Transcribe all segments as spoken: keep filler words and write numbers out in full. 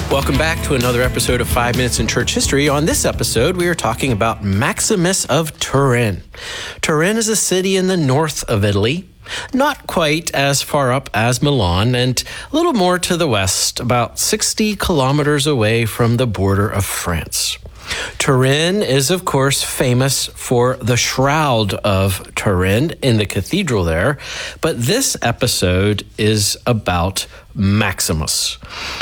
Welcome back to another episode of Five Minutes in Church History. On this episode, we are talking about Maximus of Turin. Turin is a city in the north of Italy, not quite as far up as Milan, and a little more to the west, about sixty kilometers away from the border of France. Turin is, of course, famous for the Shroud of Turin in the cathedral there, but this episode is about Maximus.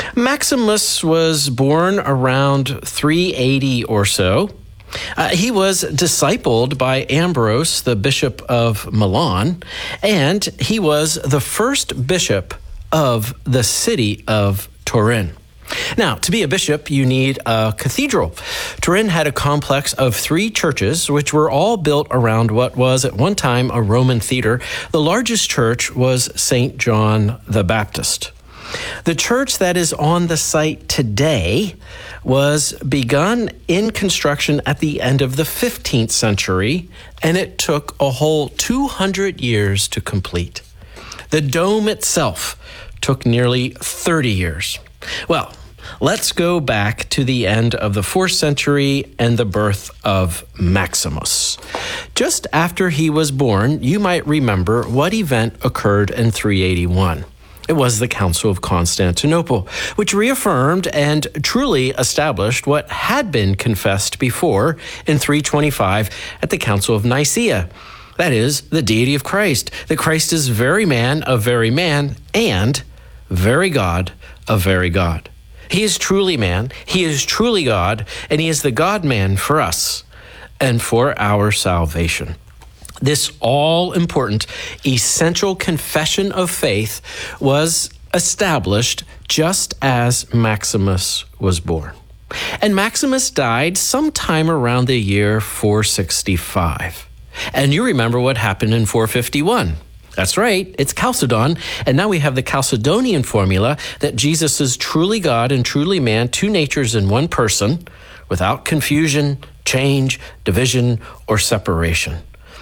Maximus was born around three eighty or so. Uh, he was discipled by Ambrose, the bishop of Milan, and he was the first bishop of the city of Turin. Now, to be a bishop, you need a cathedral. Turin had a complex of three churches, which were all built around what was at one time a Roman theater. The largest church was Saint John the Baptist. The church that is on the site today was begun in construction at the end of the fifteenth century, and it took a whole two hundred years to complete. The dome itself took nearly thirty years. Well, let's go back to the end of the fourth century and the birth of Maximus. Just after he was born, you might remember what event occurred in three eighty-one. It was the Council of Constantinople, which reaffirmed and truly established what had been confessed before in three twenty-five at the Council of Nicaea. That is, the deity of Christ, that Christ is very man of very man and very God of very God. He is truly man, he is truly God, and he is the God-man for us and for our salvation. This all-important, essential confession of faith was established just as Maximus was born. And Maximus died sometime around the year four sixty-five. And you remember what happened in four fifty-one. That's right, it's Chalcedon, and now we have the Chalcedonian formula that Jesus is truly God and truly man, two natures in one person, without confusion, change, division, or separation.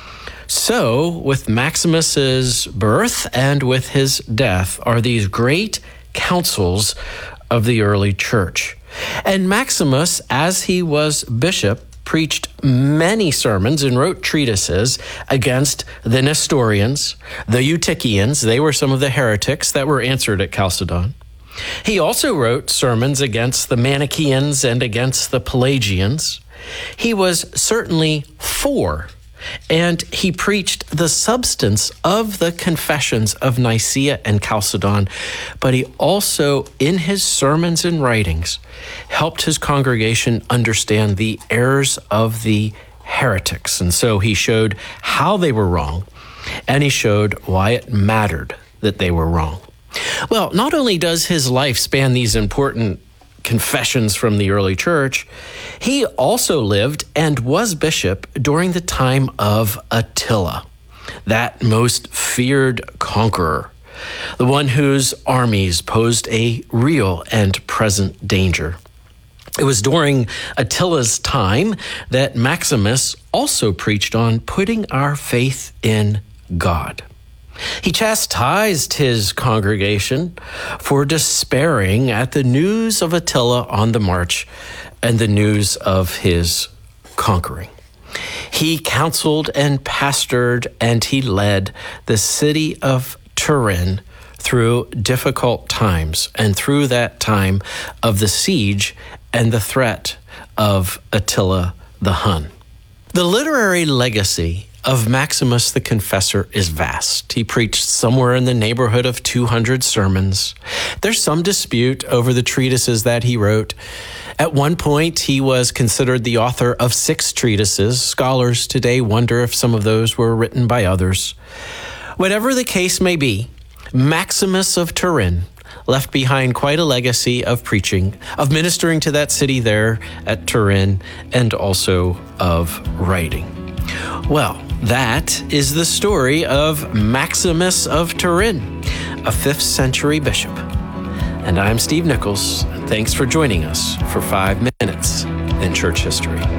So, with Maximus's birth and with his death are these great councils of the early church. And Maximus, as he was bishop, preached many sermons and wrote treatises against the Nestorians, the Eutychians. They were some of the heretics that were answered at Chalcedon. He also wrote sermons against the Manichaeans and against the Pelagians. He was certainly for, and he preached the substance of the confessions of Nicaea and Chalcedon, but he also, in his sermons and writings, helped his congregation understand the errors of the heretics. And so he showed how they were wrong, and he showed why it mattered that they were wrong. Well, not only does his life span these important confessions from the early church, he also lived and was bishop during the time of Attila, that most feared conqueror, the one whose armies posed a real and present danger. It was during Attila's time that Maximus also preached on putting our faith in God. He chastised his congregation for despairing at the news of Attila on the march and the news of his conquering. He counseled and pastored and he led the city of Turin through difficult times and through that time of the siege and the threat of Attila the Hun. The literary legacy of Maximus the Confessor is vast. He preached somewhere in the neighborhood of two hundred sermons. There's some dispute over the treatises that he wrote. At one point, he was considered the author of six treatises. Scholars today wonder if some of those were written by others. Whatever the case may be, Maximus of Turin left behind quite a legacy of preaching, of ministering to that city there at Turin, and also of writing. Well, that is the story of Maximus of Turin, a fifth century bishop. And I'm Steve Nichols. Thanks for joining us for Five Minutes in Church History.